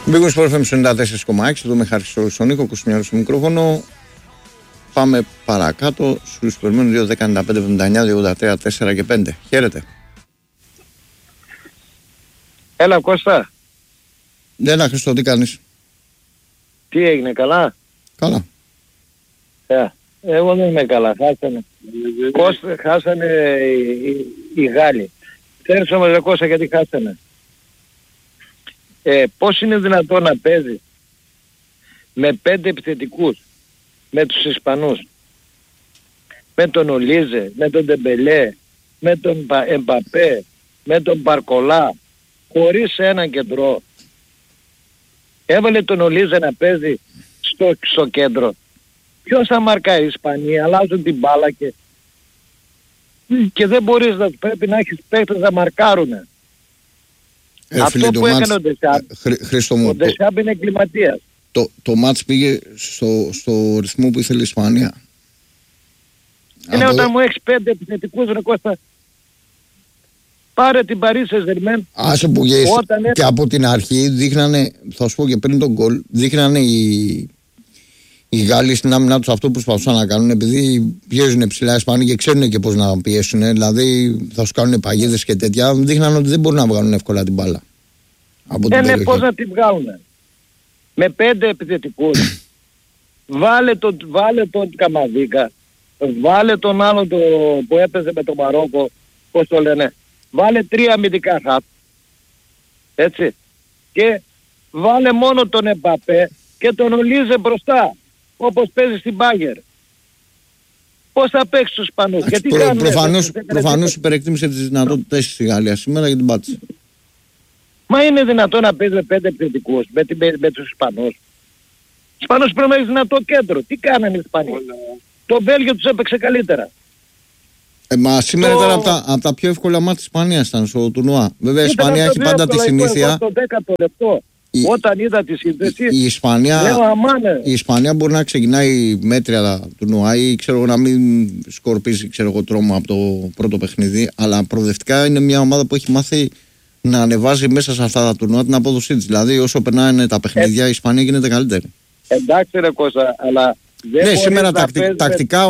Μπήκουν στο FM 94,6. Εδώ με Χάρη στον Νίκο, Κωνσταντινιάρος στο μικρόφωνο. Πάμε παρακάτω. Στους περιμένουν 2-15-79-283-4 και 5. Χαίρετε. Έλα Κώστα. Έλα Χριστό, τι κάνεις? Τι έγινε, καλά? Καλά. Εγώ δεν είμαι καλά, χάσανε. Κώστα, χάσανε οι Γάλλοι. Ξέρεις όμως ρε Κώστα γιατί χάσανε? Πώς είναι δυνατόν να παίζει με 5 επιθετικούς, με τους Ισπανούς, με τον Ολίζε, με τον Ντεμπελέ, με τον Εμπαπέ, με τον Μπαρκολά, χωρίς έναν κεντρό? Έβαλε τον Ολίζε να παίζει στο κέντρο. Ποιος θα μαρκάει? Οι Ισπανοί αλλάζουν την μπάλα και δεν μπορείς να, πρέπει να έχεις παίκτες να μαρκάρουν. Αυτό που έκανε ο Ντεσάμπ, ο Ντεσάμπ είναι εγκληματίας. Το μάτς πήγε στο ρυθμό που ήθελε η Ισπανία. Είναι όταν μου έχεις 5 επιθετικούς ρε Κώστα, πάρε την Paris Saint-Germain. Άσε που και από την αρχή δείχνανε, θα σου πω και πριν τον γκολ, δείχνανε οι Γάλλοι στην άμυνά τους αυτό που προσπαθούσαν να κάνουν, επειδή πιέζουν ψηλά οι Ισπανοί και ξέρουν και πώς να πιέσουν, δηλαδή θα σου κάνουν παγίδες και τέτοια, δείχνανε ότι δεν μπορούν να βγάλουν εύκολα την μπάλα. Ναι, πώς να την βγάλουν? Με 5 επιθετικούς. βάλε τον Καμαδίκα, βάλε τον άλλο που έπαιζε με το Μαρόκο, πώς το λένε, βάλε 3 αμυντικά χαπ, έτσι, και βάλε μόνο τον Εμπαπέ και τον Ολίζε μπροστά, όπως παίζει στην Μπάγερ. Πώς θα παίξει τους Ισπανούς? Προφανώς υπερεκτίμησε τις δυνατότητες της Γαλλίας σήμερα για την πάτηση. Μα είναι δυνατόν να παίζει με 5 επιθετικούς με τους Ισπανούς? Τους Ισπανούς πρέπει να έχει δυνατό κέντρο. Τι κάνανε οι Ισπανοί? Το Βέλγιο τους έπαιξε καλύτερα. Μα σήμερα ήταν από τα πιο εύκολα μάτια της Ισπανίας ήταν στο τουρνουά. Βέβαια η Ισπανία έχει πάντα τη συνήθεια. Στο 10ο λεπτό. Όταν είδα τη σύνδεση, η Ισπανία μπορεί να ξεκινάει μέτρια τουρνουά ή να μην σκορπίζει τρόμο από το πρώτο παιχνίδι, αλλά προοδευτικά είναι μια ομάδα που έχει μάθει να ανεβάζει μέσα σε αυτά τα τουρνουά την απόδοσή της. Δηλαδή όσο περνάνε τα παιχνίδια η Ισπανία γίνεται καλύτερη. Εντάξει ρε Κώστα, αλλά δεν ναι, σήμερα τακτικά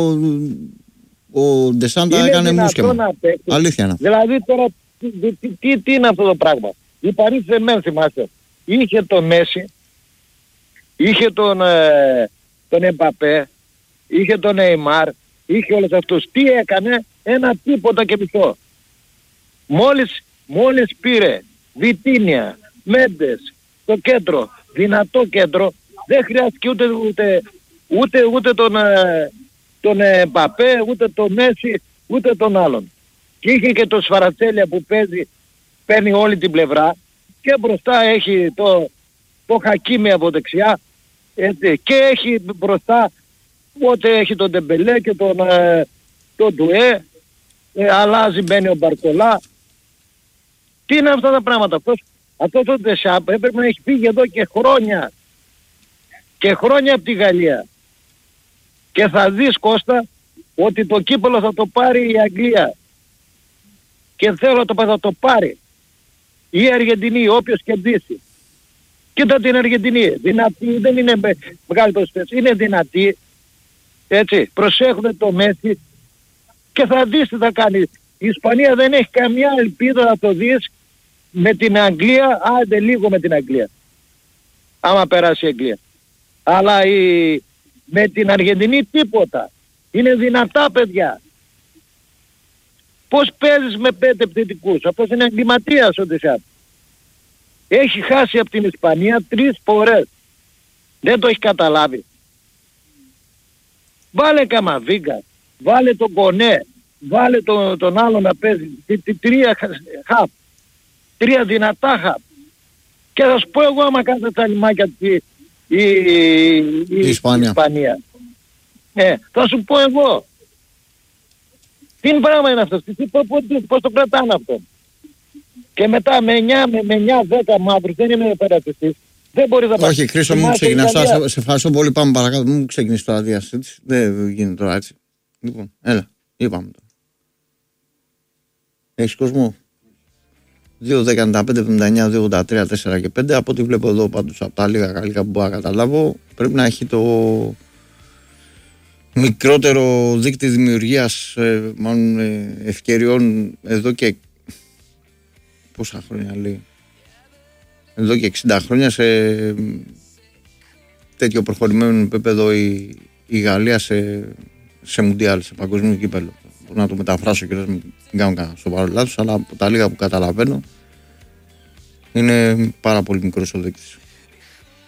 ο Ντεσάντα έκανε μουσκεμα. Αλήθεια είναι. Δηλαδή τώρα τι είναι αυτό το πράγμα? Η Παρί Σεν-Ζερμέν, θυμάστε, είχε τον Μέση, είχε τον Εμπαπέ, είχε τον Νεϊμάρ, είχε όλους αυτούς. Τι έκανε? Ένα τίποτα και μισό. Μόλις πήρε Βιτίνια, Μέντες, το κέντρο, δυνατό κέντρο, δεν χρειάστηκε ούτε τον Εμπαπέ, ούτε τον Μέση, ούτε τον άλλον. Και είχε και το Σφαρατσέλια που παίρνει όλη την πλευρά και μπροστά έχει το Χακίμι από δεξιά, έτσι, και έχει μπροστά οπότε έχει τον Ντεμπελέ και τον Ντουέ, αλλάζει, μπαίνει ο Μπαρκολά. Τι είναι αυτά τα πράγματα? Αυτό το Ντεσάμπ έπρεπε να έχει φύγει εδώ και χρόνια. Και χρόνια από τη Γαλλία. Και θα δεις Κώστα ότι το κύπελλο θα το πάρει η Αγγλία. Και θέλω θα το πάρει η Αργεντινή, όποιος κερδίσει. Κοίτα την Αργεντινή, δυνατή, δεν είναι μεγάλη προσθέση, είναι δυνατή, έτσι, προσέχουν το Μέση και θα δεις τι θα κάνει. Η Ισπανία δεν έχει καμιά ελπίδα να το δεις με την Αγγλία, άντε λίγο με την Αγγλία, άμα περάσει η Αγγλία. Αλλά με την Αργεντινή τίποτα. Είναι δυνατά παιδιά. Πώς παίζεις με 5 επιθετικούς? Αυτός είναι εγκληματίας ο Ντεσάμπ. Έχει χάσει από την Ισπανία 3 φορές. Δεν το έχει καταλάβει. Βάλε Καμαβίγκα, βάλε τον Κονέ, βάλε τον άλλο να παίζει 3 χαπ, 3 δυνατά χαπ. Και θα σου πω εγώ άμα κάνετε τα λιμάκια η Ισπανία. Θα σου πω εγώ. Τι πράγμα είναι αυτό? Πώς το κρατάνε αυτό? Και μετά με 9-10 μαύρους, δεν είμαι περατιστής. Δεν μπορεί να πάει. Όχι, Χρήστο, μου ξεκινάς. Σε ευχαριστώ πολύ. Πάμε παρακάτω. Μου ξεκινήσει τώρα διασύντηση. Δεν γίνεται τώρα έτσι. Λοιπόν, έλα, είπαμε τώρα. Έχεις κόσμο? 2-15, 79, 2-83, 4 και 5. Από ό,τι βλέπω εδώ πάντως από τα λίγα που μπορώ να καταλάβω, πρέπει να έχει το μικρότερο δείκτη δημιουργίας ευκαιριών εδώ και πόσα χρόνια λέει, εδώ και 60 χρόνια σε τέτοιο προχωρημένο επίπεδο η Γαλλία σε μουντιάλ, σε παγκοσμίο κύπελλο. Μπορώ να το μεταφράσω και να μην κάνω κανένα σοβαρό λάθος, αλλά από τα λίγα που καταλαβαίνω είναι πάρα πολύ μικρός ο δείκτης.